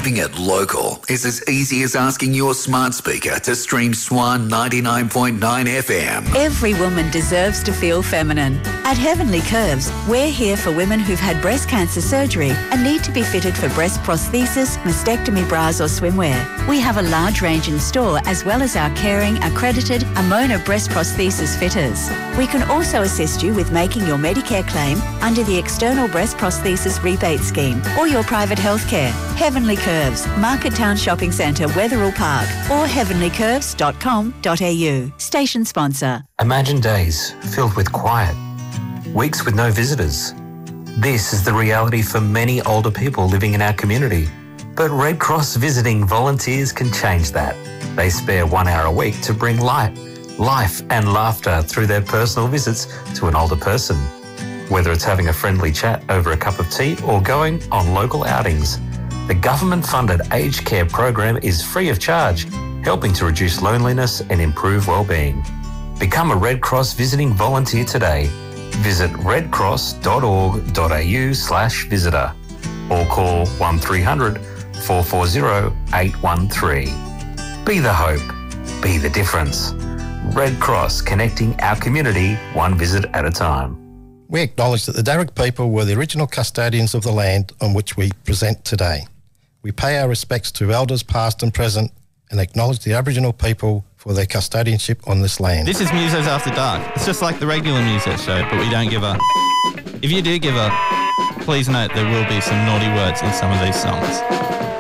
Keeping it local is as easy as asking your smart speaker to stream Swan 99.9 FM. Every woman deserves to feel feminine. At Heavenly Curves, we're here for women who've had breast cancer surgery and need to be fitted for breast prosthesis, mastectomy bras or swimwear. We have a large range in store as well as our caring, accredited Amona breast prosthesis fitters. We can also assist you with making your Medicare claim under the External Breast Prosthesis Rebate Scheme or your private health care. Heavenly Curves, Market Town Shopping Centre, Wetherill Park, or heavenlycurves.com.au. Station sponsor. Imagine days filled with quiet, weeks with no visitors. This is the reality for many older people living in our community. But Red Cross visiting volunteers can change that. They spare 1 hour a week to bring light, life and laughter through their personal visits to an older person. Whether it's having a friendly chat over a cup of tea or going on local outings, the government-funded aged care program is free of charge, helping to reduce loneliness and improve well-being. Become a Red Cross visiting volunteer today. Visit redcross.org.au/visitor or call 1300 440 813. Be the hope. Be the difference. Red Cross, connecting our community one visit at a time. We acknowledge that the Darug people were the original custodians of the land on which we present today. We pay our respects to elders past and present and acknowledge the Aboriginal people for their custodianship on this land. This is Musos After Dark. It's just like the regular Musos show, but we don't give up. If you do give up, please note there will be some naughty words in some of these songs.